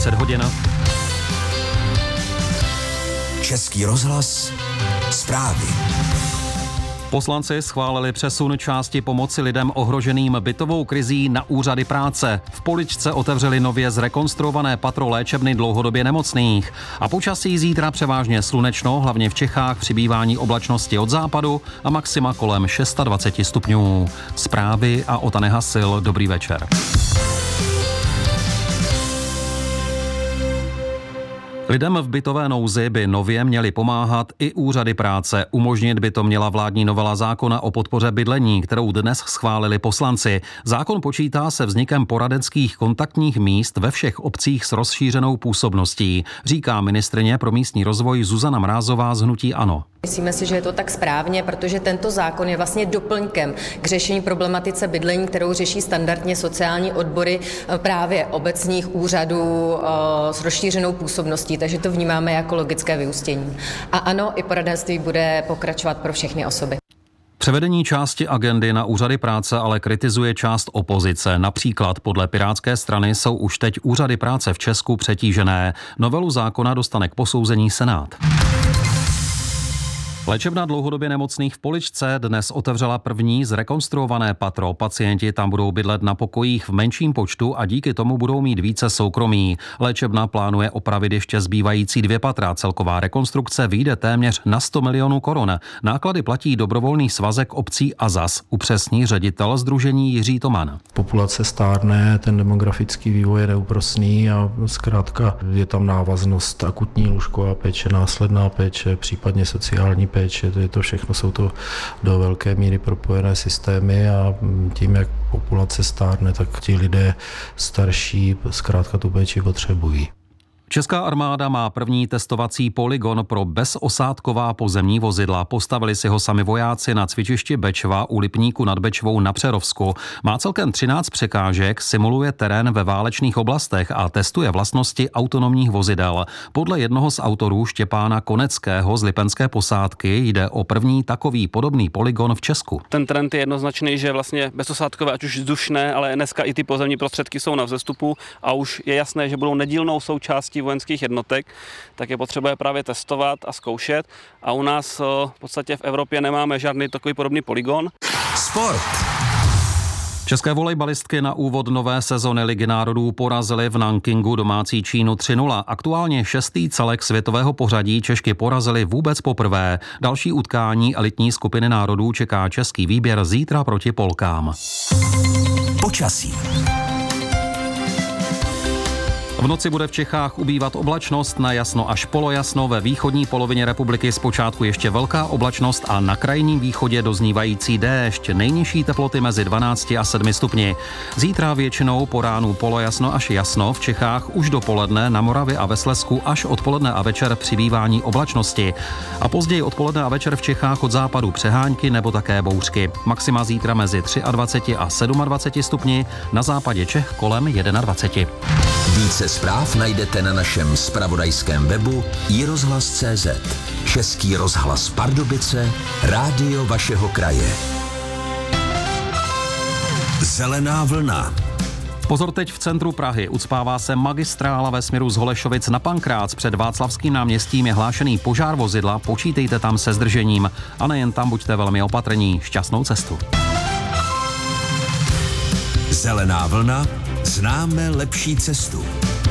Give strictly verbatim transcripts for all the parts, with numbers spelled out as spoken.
dvacet hodin. Český rozhlas, zprávy. Poslanci schválili přesun části pomoci lidem ohroženým bytovou krizí na úřady práce. V Poličce otevřeli nově zrekonstruované patro léčebny dlouhodobě nemocných. A počasí zítra převážně slunečno, hlavně v Čechách přibývání oblačnosti od západu a maxima kolem dvacet šest stupňů. Zprávy a Ota Nehasil, dobrý večer. Lidem v bytové nouzi by nově měly pomáhat i úřady práce. Umožnit by to měla vládní novela zákona o podpoře bydlení, kterou dnes schválili poslanci. Zákon počítá se vznikem poradenských kontaktních míst ve všech obcích s rozšířenou působností, říká ministryně pro místní rozvoj Zuzana Mrázová z hnutí ANO. Myslíme si, že je to tak správně, protože tento zákon je vlastně doplňkem k řešení problematice bydlení, kterou řeší standardně sociální odbory právě obecních úřadů s rozšířenou působností, takže to vnímáme jako logické vyústění. A ano, i poradenství bude pokračovat pro všechny osoby. Převedení části agendy na úřady práce ale kritizuje část opozice. Například podle Pirátské strany jsou už teď úřady práce v Česku přetížené. Novelu zákona dostane k posouzení Senát. Léčebna dlouhodobě nemocných v Poličce dnes otevřela první zrekonstruované patro. Pacienti tam budou bydlet na pokojích v menším počtu a díky tomu budou mít více soukromí. Léčebna plánuje opravit ještě zbývající dvě patra. Celková rekonstrukce vyjde téměř na sto milionů korun. Náklady platí dobrovolný svazek obcí A Z A S, upřesní ředitel sdružení Jiří Toman. Populace stárne, ten demografický vývoj je neúprosný a zkrátka je tam návaznost akutní lůžková péče, následná péče, případně sociální péče. Je to všechno, jsou to do velké míry propojené systémy a tím, jak populace stárne, tak ti lidé starší zkrátka tu péči potřebují. Česká armáda má první testovací polygon pro bezosádková pozemní vozidla. Postavili si ho sami vojáci na cvičišti Bečva u Lipníku nad Bečvou na Přerovsku. Má celkem třináct překážek, simuluje terén ve válečných oblastech a testuje vlastnosti autonomních vozidel. Podle jednoho z autorů Štěpána Koneckého z Lipenské posádky jde o první takový podobný polygon v Česku. Ten trend je jednoznačný, že vlastně bezosádkové, ať už vzdušné, ale dneska i ty pozemní prostředky jsou na vzestupu a už je jasné, že budou nedílnou součástí vojenských jednotek, tak je potřeba je právě testovat a zkoušet. A u nás v podstatě v Evropě nemáme žádný takový podobný polygon. Sport. České volejbalistky na úvod nové sezony Ligy národů porazily v Nankingu domácí Čínu tři nula. Aktuálně šestý celek světového pořadí Češky porazily vůbec poprvé. Další utkání elitní skupiny národů čeká český výběr zítra proti Polkám. Počasí. V noci bude v Čechách ubývat oblačnost, na jasno až polojasno, ve východní polovině republiky zpočátku ještě velká oblačnost a na krajním východě doznívající déšť, nejnižší teploty mezi dvanácti a sedmi stupni. Zítra většinou po ránu polojasno až jasno, v Čechách už dopoledne, na Moravě a ve Slezsku až odpoledne a večer přibývání oblačnosti. A později odpoledne a večer v Čechách od západu přehánky nebo také bouřky. Maxima zítra mezi dvaceti třemi a dvaceti sedmi stupni, na západě Čech kolem dvaceti jedna. Více zpráv najdete na našem zpravodajském webu i rozhlas tečka cé zet. Český rozhlas Pardubice, rádio vašeho kraje. Zelená vlna. Pozor, teď v centru Prahy ucpává se magistrála ve směru z Holešovic na Pankrác. Před Václavským náměstím je hlášený požár vozidla, počítejte tam se zdržením. A nejen tam, buďte velmi opatrní. Šťastnou cestu. Zelená vlna. Známe lepší cestu.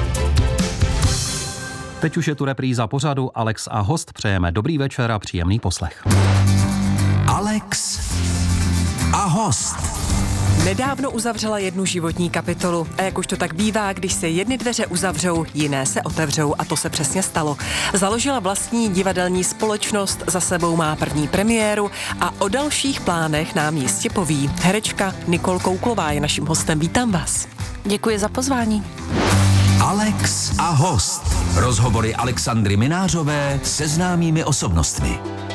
Teď už je tu repríza pořadu. Alex a host přejeme dobrý večer a příjemný poslech. Alex a host. Nedávno uzavřela jednu životní kapitolu a jak už to tak bývá, když se jedny dveře uzavřou, jiné se otevřou a to se přesně stalo. Založila vlastní divadelní společnost, za sebou má první premiéru a o dalších plánech nám jistě poví. Herečka Nikol Kouklová je naším hostem. Vítám vás. Děkuji za pozvání. Alex a host. Rozhovory Alexandry Minářové se známými osobnostmi.